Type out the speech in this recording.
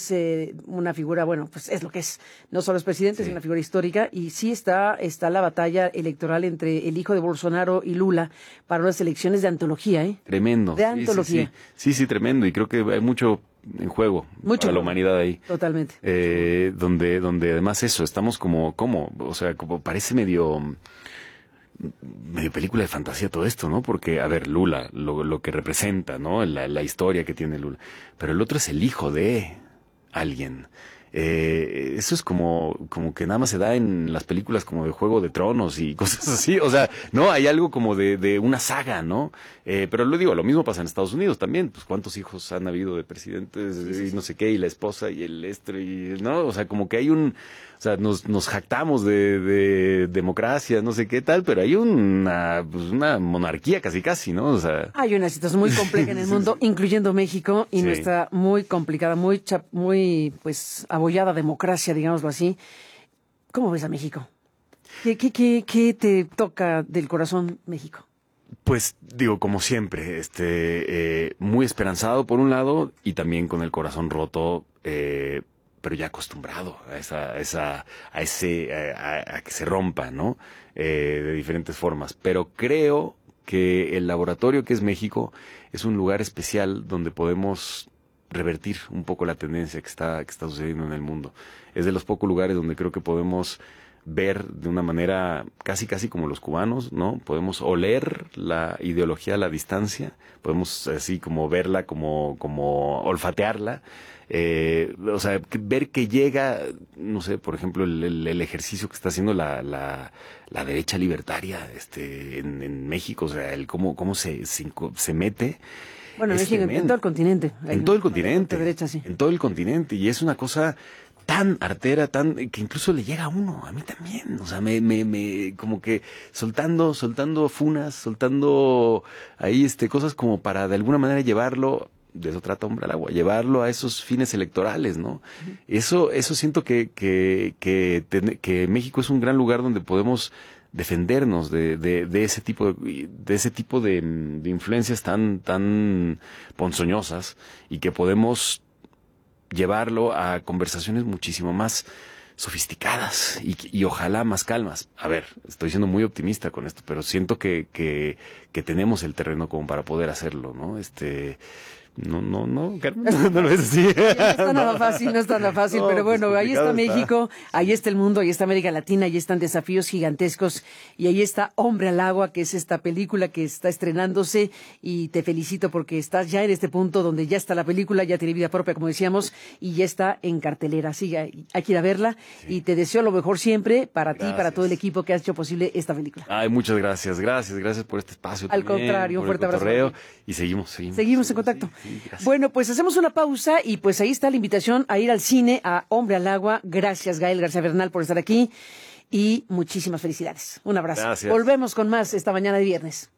es una figura, bueno, pues es lo que es. No solo es presidente, es una figura histórica. Y sí está la batalla electoral entre el hijo de Bolsonaro y Lula para unas elecciones de antología, ¿eh? Tremendo. De antología. Sí, tremendo. Y creo que hay mucho en juego para la humanidad ahí. Totalmente. Donde además eso, estamos como parece medio película de fantasía todo esto, ¿no? Porque, a ver, Lula, lo que representa, ¿no? La historia que tiene Lula. Pero el otro es el hijo de alguien. Eso es como que nada más se da en las películas como de Juego de Tronos y cosas así. O sea, no, hay algo como de una saga, ¿no? Pero lo digo, lo mismo pasa en Estados Unidos también. Pues cuántos hijos han habido de presidentes y no sé qué, y la esposa y el y ¿no? O sea, como que hay o sea, nos jactamos de democracia, no sé qué tal, pero hay una monarquía casi, ¿no? O sea, hay una situación muy compleja en el mundo, incluyendo México, y nuestra muy complicada, muy pues abollada democracia, digámoslo así. ¿Cómo ves a México? ¿Qué te toca del corazón México? Pues digo, como siempre, muy esperanzado por un lado y también con el corazón roto, pero ya acostumbrado a que se rompa, ¿no? De diferentes formas. Pero creo que el laboratorio que es México es un lugar especial donde podemos revertir un poco la tendencia que está sucediendo en el mundo. Es de los pocos lugares donde creo que podemos ver de una manera casi como los cubanos, ¿no? Podemos oler la ideología a la distancia, podemos así como verla, como olfatearla, o sea, ver que llega, no sé, por ejemplo, el ejercicio que está haciendo la derecha libertaria, en México, o sea, el cómo se mete. Bueno, en México, en todo el continente. En todo el continente. Derecha, sí. En todo el continente. Y es una cosa tan artera, que incluso le llega a uno, a mí también. O sea, como que soltando funas, soltando ahí cosas como para de alguna manera llevarlo, de eso trata Hombre al Agua, llevarlo a esos fines electorales, ¿no? Eso siento que México es un gran lugar donde podemos defendernos de ese tipo de influencias tan ponzoñosas, y que podemos llevarlo a conversaciones muchísimo más sofisticadas y ojalá más calmas. A ver, estoy siendo muy optimista con esto, pero siento que tenemos el terreno como para poder hacerlo, ¿no? No, Carmen, no lo ves así. No está nada fácil, pero bueno, ahí está México, ahí está el mundo, ahí está América Latina, ahí están desafíos gigantescos, y ahí está Hombre al Agua, que es esta película que está estrenándose, y te felicito porque estás ya en este punto donde ya está la película, ya tiene vida propia, como decíamos, y ya está en cartelera, así hay que ir a verla, y te deseo lo mejor siempre para ti, para todo el equipo que ha hecho posible esta película. Ay, muchas gracias por este espacio. Al contrario, un fuerte abrazo. Y seguimos en contacto. Sí, bueno, pues hacemos una pausa y pues ahí está la invitación a ir al cine, a Hombre al Agua. Gracias, Gael García Bernal, por estar aquí y muchísimas felicidades. Un abrazo. Gracias. Volvemos con más esta mañana de viernes.